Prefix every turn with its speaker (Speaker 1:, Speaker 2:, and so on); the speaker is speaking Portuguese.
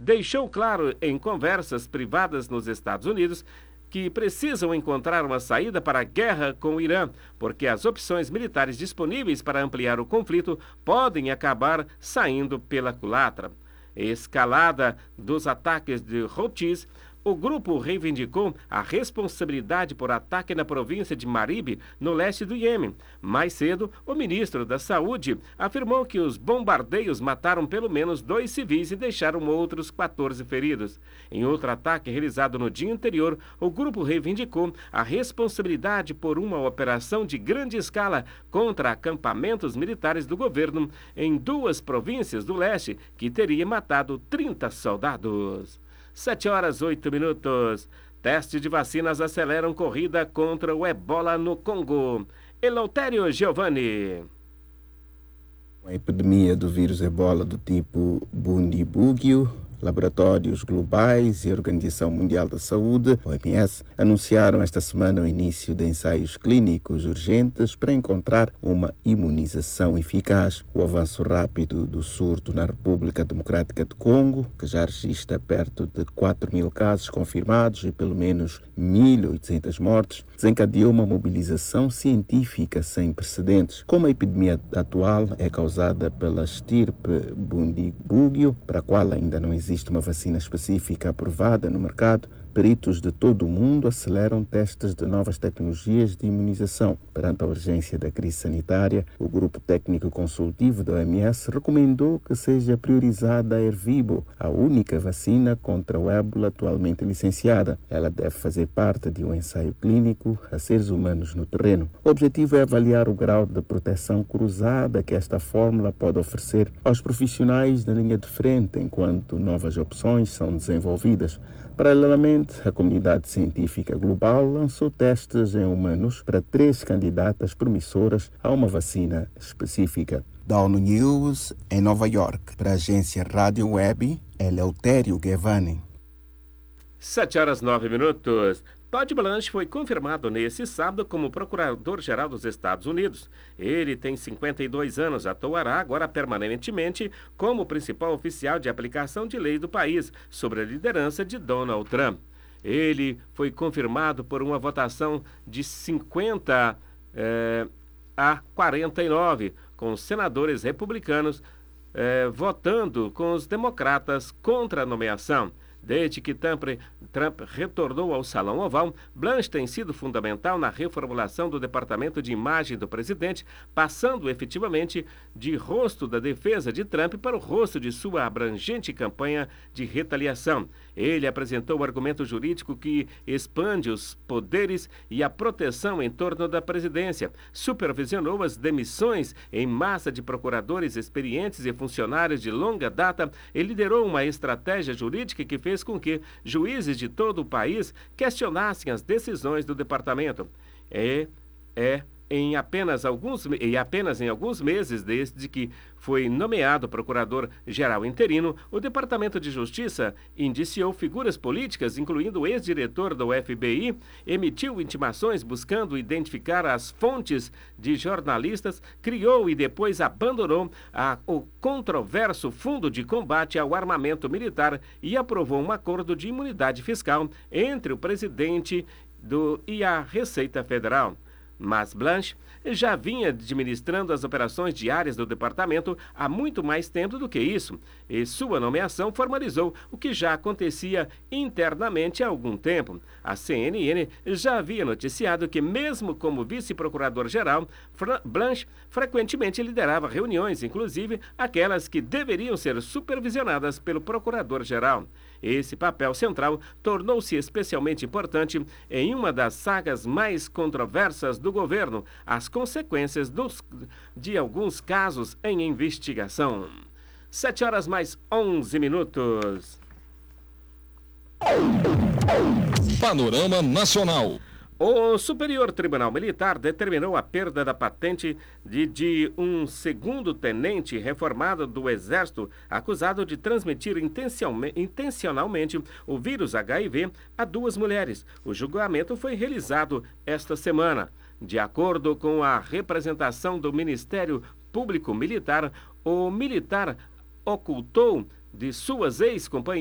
Speaker 1: deixou claro em conversas privadas nos Estados Unidos que precisam encontrar uma saída para a guerra com o Irã, porque as opções militares disponíveis para ampliar o conflito podem acabar saindo pela culatra. Escalada dos ataques de Houthis, o grupo reivindicou a responsabilidade por ataque na província de Marib, no leste do Iêmen. Mais cedo, o ministro da Saúde afirmou que os bombardeios mataram pelo menos 2 civis e deixaram outros 14 feridos. Em outro ataque realizado no dia anterior, o grupo reivindicou a responsabilidade por uma operação de grande escala contra acampamentos militares do governo em 2 províncias do leste, que teria matado 30 soldados. 7h08. Testes de vacinas aceleram corrida contra o ebola no Congo. Eleutério Giovanni.
Speaker 2: A epidemia do vírus ebola do tipo Bundibugyo, laboratórios globais e a Organização Mundial da Saúde, OMS, anunciaram esta semana o início de ensaios clínicos urgentes para encontrar uma imunização eficaz. O avanço rápido do surto na República Democrática do Congo, que já registra perto de 4.000 casos confirmados e pelo menos 1.800 mortes, desencadeou uma mobilização científica sem precedentes. Como a epidemia atual é causada pela estirpe Bundibugyo, para a qual ainda não existe uma vacina específica aprovada no mercado, peritos de todo o mundo aceleram testes de novas tecnologias de imunização. Perante a urgência da crise sanitária, o Grupo Técnico Consultivo da OMS recomendou que seja priorizada a Ervibo, a única vacina contra o ébola atualmente licenciada. Ela deve fazer parte de um ensaio clínico a seres humanos no terreno. O objetivo é avaliar o grau de proteção cruzada que esta fórmula pode oferecer aos profissionais na linha de frente, enquanto novas opções são desenvolvidas. Paralelamente, a comunidade científica global lançou testes em humanos para 3 candidatas promissoras a uma vacina específica. Da ONU News, em Nova York, para a agência Rádio Web, Eleutério Giovanni.
Speaker 1: 7h09. Todd Blanche foi confirmado nesse sábado como procurador-geral dos Estados Unidos. Ele tem 52 anos, atuará agora permanentemente como principal oficial de aplicação de lei do país, sob a liderança de Donald Trump. Ele foi confirmado por uma votação de 50 a 49, com os senadores republicanos votando com os democratas contra a nomeação. Desde que Trump retornou ao Salão Oval, Blanche tem sido fundamental na reformulação do Departamento de Imagem do presidente, passando efetivamente de rosto da defesa de Trump para o rosto de sua abrangente campanha de retaliação. Ele apresentou o argumento jurídico que expande os poderes e a proteção em torno da presidência, supervisionou as demissões em massa de procuradores experientes e funcionários de longa data e liderou uma estratégia jurídica que fez com que juízes de todo o país questionassem as decisões do departamento. Apenas em alguns meses desde que foi nomeado procurador-geral interino, o Departamento de Justiça indiciou figuras políticas, incluindo o ex-diretor do FBI, emitiu intimações buscando identificar as fontes de jornalistas, criou e depois abandonou o controverso Fundo de Combate ao Armamento Militar e aprovou um acordo de imunidade fiscal entre o presidente e a Receita Federal. Mas Blanche já vinha administrando as operações diárias do departamento há muito mais tempo do que isso, e sua nomeação formalizou o que já acontecia internamente há algum tempo. A CNN já havia noticiado que, mesmo como vice-procurador-geral, Blanche frequentemente liderava reuniões, inclusive aquelas que deveriam ser supervisionadas pelo procurador-geral. Esse papel central tornou-se especialmente importante em uma das sagas mais controversas do governo, as consequências de alguns casos em investigação. 7h11.
Speaker 3: Panorama Nacional.
Speaker 1: O Superior Tribunal Militar determinou a perda da patente de um segundo tenente reformado do Exército acusado de transmitir intencionalmente o vírus HIV a 2 mulheres. O julgamento foi realizado esta semana. De acordo com a representação do Ministério Público Militar, o militar ocultou de suas ex-companheiras